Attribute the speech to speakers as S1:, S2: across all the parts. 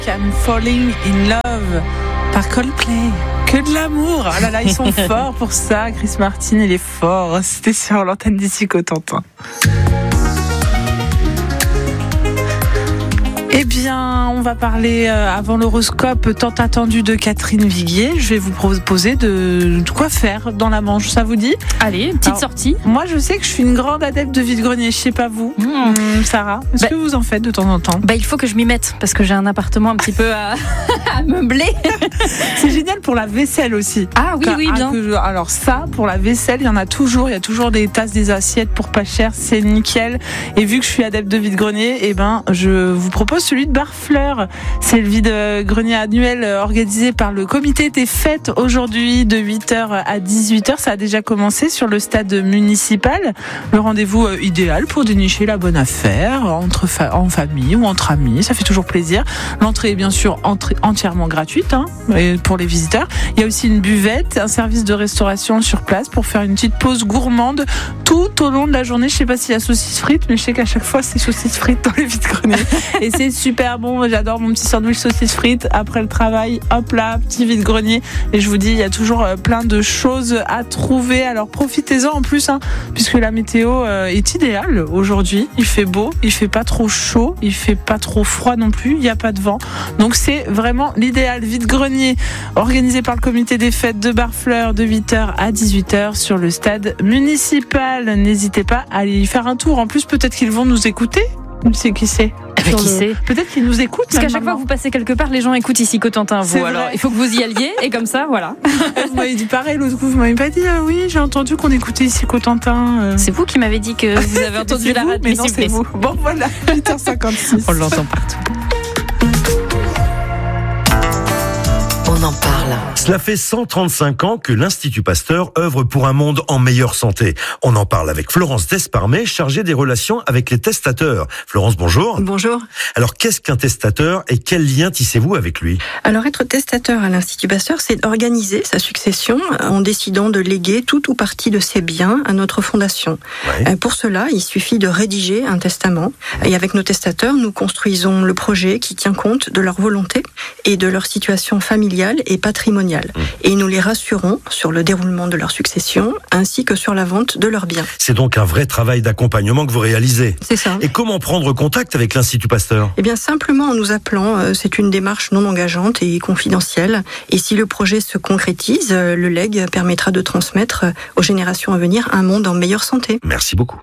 S1: I'm Falling in Love par Coldplay. Que de l'amour. Oh là là, ils sont forts pour ça. Chris Martin, il est fort. C'était sur l'antenne d'Ici Cotentin. Eh bien, on va parler avant l'horoscope tant attendu de Catherine Viguier. Je vais vous proposer de quoi faire dans la Manche. Ça vous dit ?
S2: Allez, une petite sortie.
S1: Moi, je sais que je suis une grande adepte de vide-grenier. Je sais pas vous, Sarah. Est-ce que vous en faites de temps en temps ?
S2: Il faut que je m'y mette parce que j'ai un appartement un petit peu à meubler.
S1: C'est génial pour la vaisselle aussi.
S2: Ah oui, bien.
S1: Alors ça, pour la vaisselle, il y en a toujours. Il y a toujours des tasses, des assiettes pour pas cher. C'est nickel. Et vu que je suis adepte de vide-grenier, je vous propose celui de Barfleur. C'est le vide-grenier annuel organisé par le comité des fêtes aujourd'hui de 8h à 18h. Ça a déjà commencé sur le stade municipal. Le rendez-vous idéal pour dénicher la bonne affaire en famille ou entre amis. Ça fait toujours plaisir. L'entrée est bien sûr entièrement gratuite pour les visiteurs. Il y a aussi une buvette, un service de restauration sur place pour faire une petite pause gourmande tout au long de la journée. Je sais pas s'il y a saucisses frites, mais je sais qu'à chaque fois c'est saucisses frites dans les vide-greniers. Et c'est super bon. J'adore mon petit sandwich saucisses frites après le travail. Hop là, petit vide-grenier. Et je vous dis, il y a toujours plein de choses à trouver. Alors profitez-en en plus, puisque la météo est idéale aujourd'hui. Il fait beau, il fait pas trop chaud, il fait pas trop froid non plus. Il n'y a pas de vent. Donc c'est vraiment l'idéal. Vide-grenier organisé par le comité des fêtes de Barfleur de 8h à 18h sur le stade municipal. N'hésitez pas à aller y faire un tour. En plus, peut-être qu'ils vont nous écouter. C'est qui c'est ?
S2: Qui sait ?
S1: Peut-être qu'ils nous écoutent.
S2: Parce qu'à chaque fois que vous passez quelque part, les gens écoutent Ici Cotentin. Alors, il faut que vous y alliez et comme ça, voilà.
S1: Vous m'avez dit pareil l'autre coup. Vous m'avez pas dit oui, j'ai entendu qu'on écoutait Ici Cotentin.
S2: C'est vous qui m'avez dit que vous avez entendu la radio.
S1: Mais non, c'est vous. Bon voilà, 8h56.
S2: On l'entend partout.
S3: On en parle.
S4: Cela fait 135 ans que l'Institut Pasteur œuvre pour un monde en meilleure santé. On en parle avec Florence Desparmet, chargée des relations avec les testateurs. Florence, bonjour.
S5: Bonjour.
S4: Alors, qu'est-ce qu'un testateur et quel lien tissez-vous avec lui ?
S5: Alors, être testateur à l'Institut Pasteur, c'est organiser sa succession en décidant de léguer tout ou partie de ses biens à notre fondation. Ouais. Pour cela, il suffit de rédiger un testament. Et avec nos testateurs, nous construisons le projet qui tient compte de leur volonté et de leur situation familiale et patrimoniale. Et nous les rassurons sur le déroulement de leur succession ainsi que sur la vente de leurs biens.
S4: C'est donc un vrai travail d'accompagnement que vous réalisez.
S5: C'est ça.
S4: Et comment prendre contact avec l'Institut Pasteur ?
S5: Eh bien, simplement en nous appelant. C'est une démarche non engageante et confidentielle. Et si le projet se concrétise, le legs permettra de transmettre aux générations à venir un monde en meilleure santé.
S4: Merci beaucoup.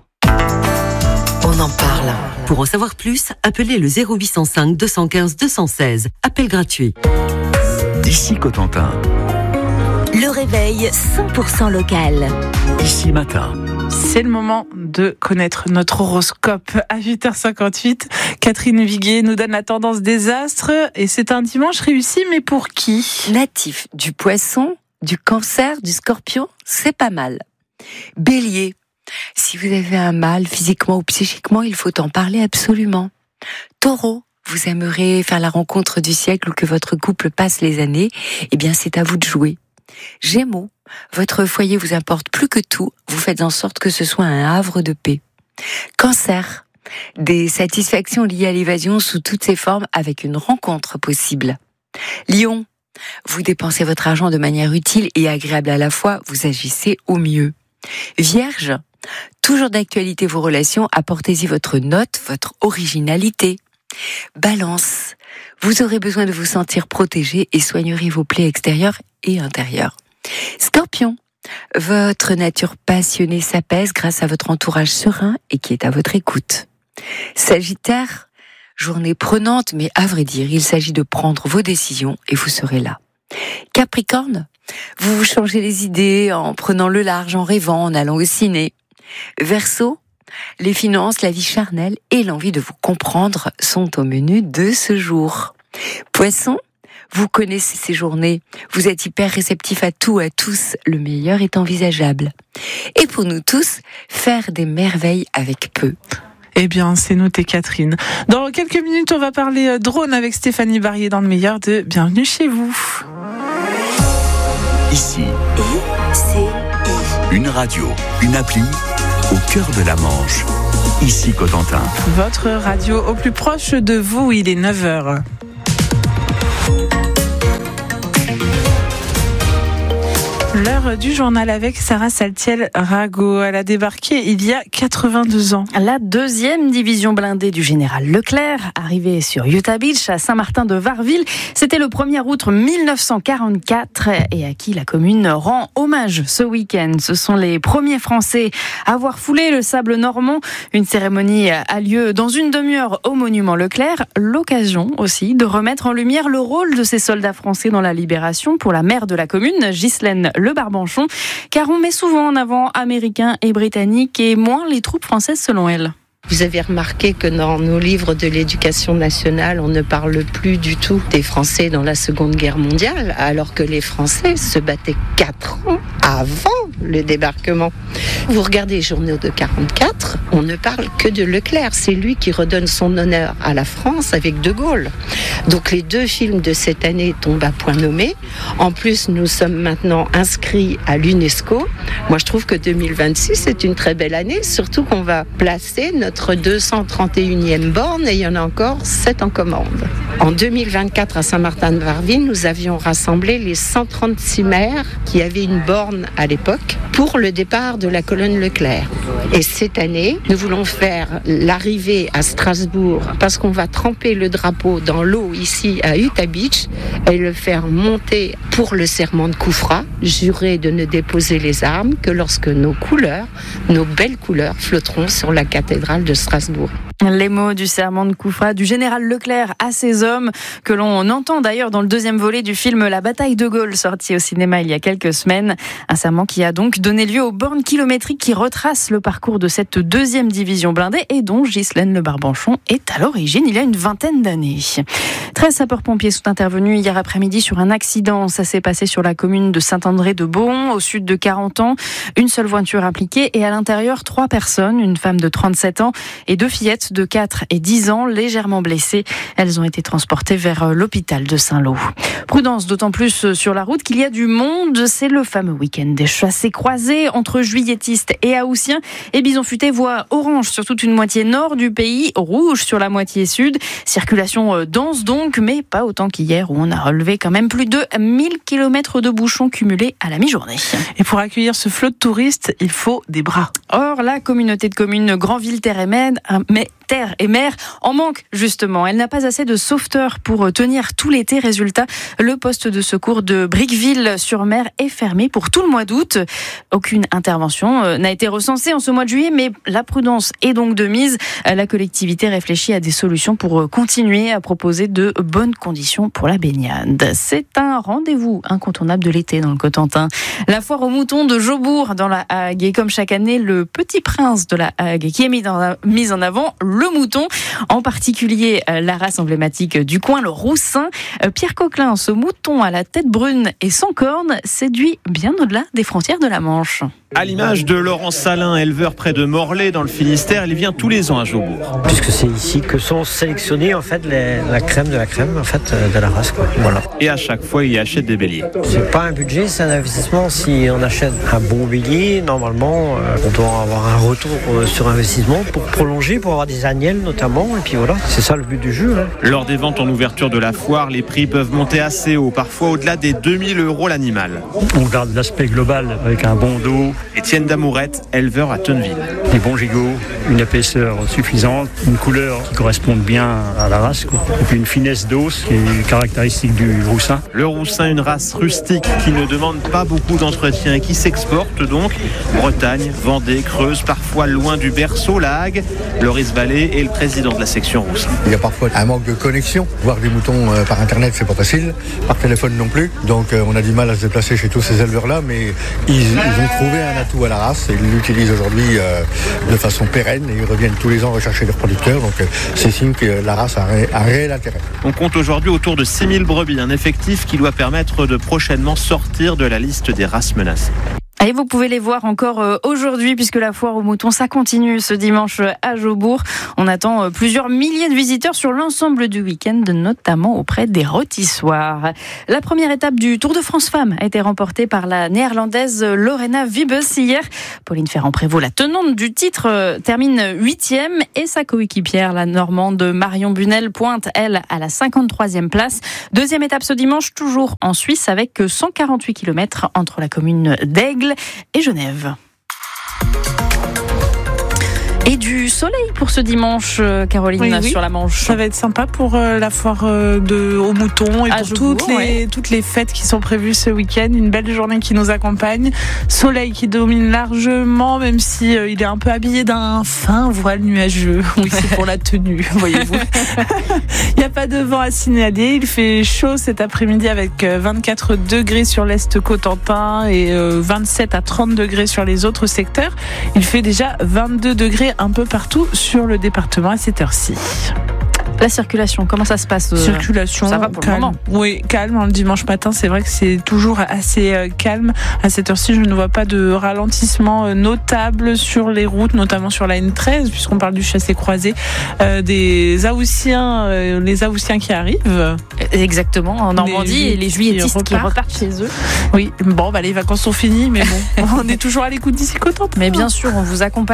S3: On en parle. Pour en savoir plus, appelez le 0805 215 216. Appel gratuit.
S6: Ici Cotentin.
S7: Le réveil 100% local.
S6: Ici Matin.
S1: C'est le moment de connaître notre horoscope. À 8h58, Catherine Viguier nous donne la tendance des astres. Et c'est un dimanche réussi, mais pour qui ?
S7: Natif du Poisson, du Cancer, du Scorpion, c'est pas mal. Bélier, si vous avez un mal physiquement ou psychiquement, il faut en parler absolument. Taureau, vous aimeriez faire la rencontre du siècle ou que votre couple passe les années, eh bien c'est à vous de jouer. Gémeaux, votre foyer vous importe plus que tout, vous faites en sorte que ce soit un havre de paix. Cancer, des satisfactions liées à l'évasion sous toutes ses formes avec une rencontre possible. Lion, vous dépensez votre argent de manière utile et agréable à la fois, vous agissez au mieux. Vierge, toujours d'actualité vos relations, apportez-y votre note, votre originalité. Balance, vous aurez besoin de vous sentir protégé et soignerez vos plaies extérieures et intérieures. Scorpion, votre nature passionnée s'apaise grâce à votre entourage serein et qui est à votre écoute. Sagittaire, journée prenante, mais à vrai dire, il s'agit de prendre vos décisions et vous serez là. Capricorne, vous vous changez les idées en prenant le large, en rêvant, en allant au ciné. Verseau, les finances, la vie charnelle et l'envie de vous comprendre sont au menu de ce jour. Poisson, vous connaissez ces journées, vous êtes hyper réceptif à tout, à tous, le meilleur est envisageable. Et pour nous tous, faire des merveilles avec peu.
S1: Eh bien, c'est noté, Catherine. Dans quelques minutes, on va parler drone avec Stéphanie Barrier dans le meilleur de Bienvenue chez vous.
S6: Ici, une radio, une appli au cœur de la Manche. Ici Cotentin.
S1: Votre radio au plus proche de vous, il est 9h. L'heure du journal avec Sarah Saltiel-Rago. Elle a débarqué il y a 82 ans.
S2: La deuxième division blindée du général Leclerc, arrivée sur Utah Beach, à Saint-Martin-de-Varreville. C'était le 1er août 1944 et à qui la commune rend hommage ce week-end. Ce sont les premiers Français à avoir foulé le sable normand. Une cérémonie a lieu dans une demi-heure au monument Leclerc. L'occasion aussi de remettre en lumière le rôle de ces soldats français dans la libération pour la maire de la commune, Ghislaine Le Barbanchon, car on met souvent en avant Américains et Britanniques et moins les troupes françaises selon elle.
S8: Vous avez remarqué que dans nos livres de l'éducation nationale, on ne parle plus du tout des Français dans la Seconde Guerre mondiale, alors que les Français se battaient 4 ans avant le débarquement. Vous regardez les journaux de 44, on ne parle que de Leclerc. C'est lui qui redonne son honneur à la France avec De Gaulle. Donc les 2 films de cette année tombent à point nommé. En plus, nous sommes maintenant inscrits à l'UNESCO. Moi, je trouve que 2026 c'est une très belle année, surtout qu'on va placer notre 231e borne et il y en a encore 7 en commande. En 2024, à Saint-Martin-de-Varreville, nous avions rassemblé les 136 maires qui avaient une borne à l'époque pour le départ de la colonne Leclerc. Et cette année, nous voulons faire l'arrivée à Strasbourg parce qu'on va tremper le drapeau dans l'eau ici à Utah Beach et le faire monter pour le serment de Koufra, jurer de ne déposer les armes que lorsque nos couleurs, nos belles couleurs, flotteront sur la cathédrale de Strasbourg.
S2: Les mots du serment de Koufra du général Leclerc à ses hommes, que l'on entend d'ailleurs dans le 2e volet du film La bataille de Gaulle, sorti au cinéma il y a quelques semaines. Un serment qui a donc donné lieu aux bornes kilométriques qui retracent le parcours de cette 2e division blindée et dont Ghislaine Le Barbanchon est à l'origine il y a une vingtaine d'années. 13 sapeurs-pompiers sont intervenus hier après-midi sur un accident. Ça s'est passé sur la commune de Saint-André-de-Beaumont, au sud de 40 ans. Une seule voiture impliquée et à l'intérieur 3 personnes, une femme de 37 ans et 2 fillettes de 4 et 10 ans, légèrement blessées. Elles ont été transportées vers l'hôpital de Saint-Lô. Prudence d'autant plus sur la route qu'il y a du monde. C'est le fameux week-end des chassés-croisés entre juilletistes et haussiens. Et Bison Futé voit orange sur toute une moitié nord du pays, rouge sur la moitié sud. Circulation dense donc, mais pas autant qu'hier où on a relevé quand même plus de 1000 km de bouchons cumulés à la mi-journée.
S1: Et pour accueillir ce flot de touristes, il faut des bras.
S2: Or, la communauté de communes Grandville-Terre et Mer en manque justement. Elle n'a pas assez de sauveteurs pour tenir tout l'été. Résultat, le poste de secours de Briqueville-sur-Mer est fermé pour tout le mois d'août. Aucune intervention n'a été recensée en ce mois de juillet, mais la prudence est donc de mise. La collectivité réfléchit à des solutions pour continuer à proposer de bonnes conditions pour la baignade. C'est un rendez-vous incontournable de l'été dans le Cotentin. La foire aux moutons de Jaubourg dans la Hague. Et comme chaque année, le petit prince de la Hague qui est mis en avant, le mouton, en particulier la race emblématique du coin, le roussin. Pierre Coquelin, ce mouton à la tête brune et sans cornes, séduit bien au-delà des frontières de la Manche.
S9: À l'image de Laurent Salin, éleveur près de Morlaix dans le Finistère, il vient tous les ans à Jaubourg.
S10: Puisque c'est ici que sont sélectionnés en fait la crème de la crème en fait de la race, quoi. Voilà.
S9: Et à chaque fois, il achète des béliers.
S10: C'est pas un budget, c'est un investissement. Si on achète un bon bélier, normalement, on doit avoir un retour sur investissement pour prolonger, pour avoir des agnelles notamment. Et puis voilà, c'est ça le but du jeu. Hein.
S9: Lors des ventes en ouverture de la foire, les prix peuvent monter assez haut, parfois au-delà des 2000 € l'animal.
S11: On garde l'aspect global avec un bon dos.
S9: Étienne Damourette, éleveur à Tonneville.
S11: Des bons gigots, une épaisseur suffisante, une couleur qui corresponde bien à la race, quoi. Et puis une finesse d'os qui est caractéristique du roussin.
S9: Le roussin, une race rustique qui ne demande pas beaucoup d'entretien et qui s'exporte donc. Bretagne, Vendée, Creuse, parfois loin du berceau, la Hague. Loris Vallée est le président de la section roussin.
S12: Il y a parfois un manque de connexion. Voir des moutons par internet, c'est pas facile. Par téléphone non plus. Donc on a du mal à se déplacer chez tous ces éleveurs-là, mais ils ont trouvé un atout à la race et ils l'utilisent aujourd'hui de façon pérenne et ils reviennent tous les ans rechercher leurs producteurs. Donc c'est signe que la race a un réel intérêt.
S9: On compte aujourd'hui autour de 6000 brebis, un effectif qui doit permettre de prochainement sortir de la liste des races menacées.
S2: Et vous pouvez les voir encore aujourd'hui puisque la foire aux moutons, ça continue ce dimanche à Jaubourg. On attend plusieurs milliers de visiteurs sur l'ensemble du week-end, notamment auprès des rôtissoirs. La première étape du Tour de France Femmes a été remportée par la néerlandaise Lorena Wiebes hier. Pauline Ferrand-Prévot, la tenante du titre, termine 8e et sa coéquipière, la normande Marion Bunel, pointe, elle, à la 53e place. Deuxième étape ce dimanche, toujours en Suisse, avec 148 km entre la commune d'Aigle et Genève. Et du soleil pour ce dimanche, Caroline, sur la Manche.
S1: Ça va être sympa pour la foire aux moutons et pour toutes les fêtes qui sont prévues ce week-end. Une belle journée qui nous accompagne. Soleil qui domine largement, même si il est un peu habillé d'un fin voile nuageux. Oui, c'est pour la tenue, voyez-vous. Il n'y a pas de vent à signaler. Il fait chaud cet après-midi avec 24 degrés sur l'Est Cotentin et 27 à 30 degrés sur les autres secteurs. Il fait déjà 22 degrés un peu partout sur le département à cette heure-ci.
S2: La circulation, comment ça se passe?
S1: Circulation,
S2: ça va pour
S1: calme.
S2: le moment.
S1: Oui, calme. Le dimanche matin, c'est vrai que c'est toujours assez calme. À cette heure-ci, je ne vois pas de ralentissement notable sur les routes, notamment sur la N13, puisqu'on parle du chassé-croisé des Haussiens, les Haussiens qui arrivent.
S2: Exactement, en Normandie, et les juilletistes qui repartent chez eux.
S1: Oui, bon, les vacances sont finies, mais bon, on est toujours à l'écoute d'ici Cotentin.
S2: Mais bien sûr, on vous accompagne.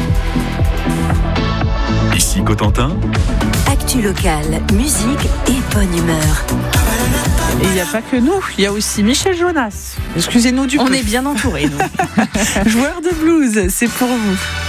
S6: Ici Cotentin.
S3: Actu locale, musique et bonne humeur.
S1: Et il n'y a pas que nous, il y a aussi Michel Jonas. Excusez-nous du peu.
S2: On est bien entourés, nous.
S1: Joueur de blues, c'est pour vous.